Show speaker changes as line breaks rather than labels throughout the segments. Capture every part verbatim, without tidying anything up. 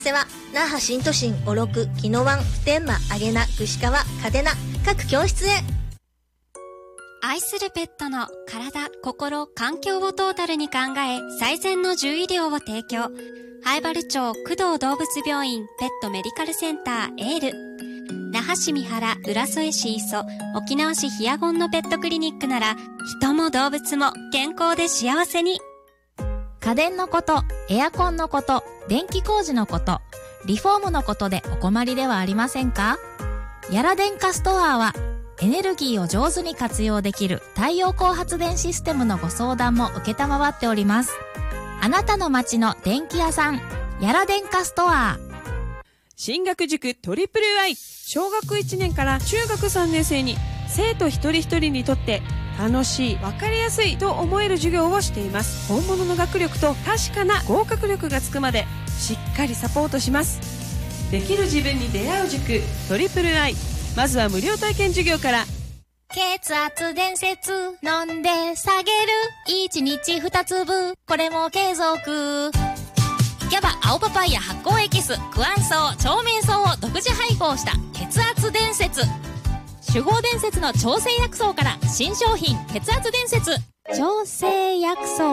せは那覇新都心小六宜野湾普天間揚名串川嘉手納各教室へ。
愛するペットの体、心、環境をトータルに考え最善の獣医療を提供。南風原町工藤動物病院ペットメディカルセンターエール、那覇市三原浦添市磯、沖縄市ヒアゴンのペットクリニックなら人も動物も健康で幸せに。
家電のこと、エアコンのこと、電気工事のこと、リフォームのことでお困りではありませんか？ヤラ電化ストアはエネルギーを上手に活用できる太陽光発電システムのご相談も受けたまわっております。あなたの街の電気屋さん、ヤラ電化ストア。
進学塾トリプルアイ、小学いちねんから中学さんねん生に生徒一人一人にとって楽しい、わかりやすいと思える授業をしています。本物の学力と確かな合格力がつくまでしっかりサポートします。できる自分に出会う塾トリプルアイ、まずは無料体験授業から。
血圧伝説飲んで下げるいちにちふたつぶ、これも継続。ギャバ青パパイヤ発酵エキス、クアンソウ、腸瞑草を独自配合した血圧伝説。酒豪伝説の調整薬草から新商品血圧伝説。調整薬草。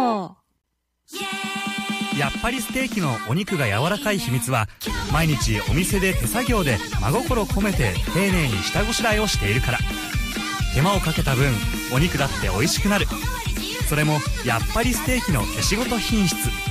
やっぱりステーキのお肉が柔らかい秘密は、毎日お店で手作業で真心込めて丁寧に下ごしらえをしているから。手間をかけた分お肉だって美味しくなる。それもやっぱりステーキの手仕事品質。